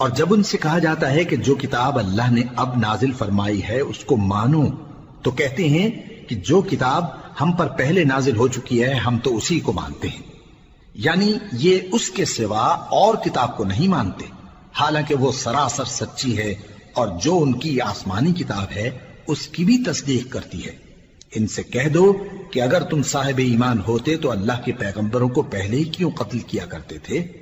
और जब उनसे कहा जाता है कि जो किताब अल्लाह ने अब नाजिल फरमाई है उसको मानो, तो कहते हैं कि जो किताब हम पर पहले नाजिल हो चुकी है हम तो उसी को मानते हैं। यानी ये उसके सिवा और किताब को नहीं मानते, हालांकि वो सरासर सच्ची है और जो उनकी आसमानी किताब है उसकी भी तस्दीक करती है। इनसे कह दो कि अगर तुम साहिब ईमान होते तो अल्लाह के पैगंबरों को पहले ही क्यों कत्ल किया करते थे।